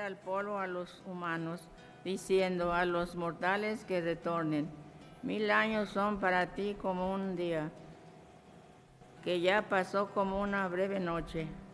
al polvo a los humanos, diciendo a los mortales que retornen. 1000 años son para ti como un día, que ya pasó como una breve noche.